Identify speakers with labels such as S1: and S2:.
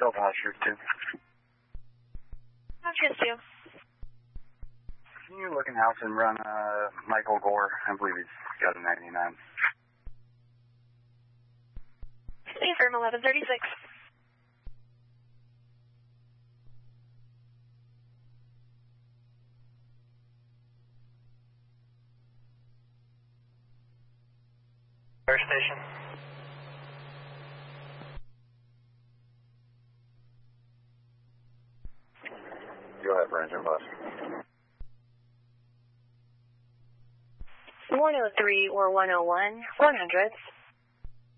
S1: Delta Oscar 2.
S2: Oscar 2.
S1: Can you look in the house and run Michael Gore? I believe he's got a 99.
S2: Affirm 1136.
S3: Fire station.
S1: Go ahead for engine bus.
S2: 103 or 101, 100.